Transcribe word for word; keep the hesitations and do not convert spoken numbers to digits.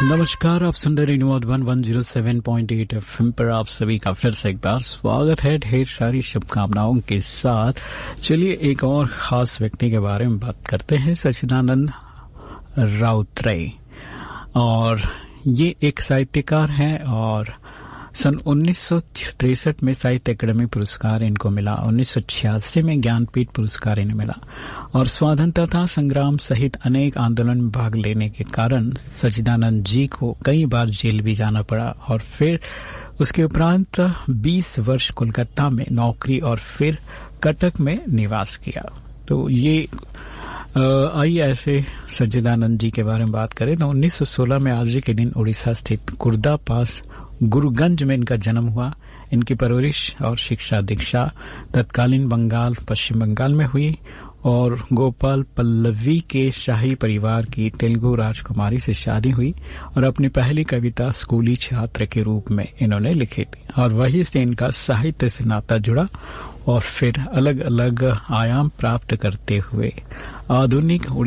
नमस्कार, आप सुन रहे radio one one zero seven point eight FM पर आप सभी का फिर से एक बार स्वागत है ढेर सारी शुभकामनाओं के साथ। चलिए एक और खास व्यक्ति के बारे में बात करते हैं, सच्चिदानंद राउतराय। और ये एक साहित्यकार हैं और सन उन्नीस सौ तिरसठ में साहित्य अकादमी पुरस्कार इनको मिला, उन्नीस सौ छियासी में ज्ञानपीठ पुरस्कार इन्हें मिला और स्वतंत्रता संग्राम सहित अनेक आंदोलन में भाग लेने के कारण सच्चिदानंद जी को कई बार जेल भी जाना पड़ा और फिर उसके उपरांत बीस वर्ष कोलकाता में नौकरी और फिर कटक में निवास किया। तो ये आइए ऐसे सच्चिदानंद जी के बारे में बात करें तो उन्नीस सौ सोलह में आज के दिन उड़ीसा स्थित कुर्दा पास गुरुगंज में इनका जन्म हुआ। इनकी परवरिश और शिक्षा दीक्षा तत्कालीन बंगाल पश्चिम बंगाल में हुई और गोपाल पल्लवी के शाही परिवार की तेलुगु राजकुमारी से शादी हुई और अपनी पहली कविता स्कूली छात्र के रूप में इन्होंने लिखी थी और वहीं से इनका साहित्य से नाता जुड़ा और फिर अलग अलग आयाम प्राप्त करते हुए आधुनिक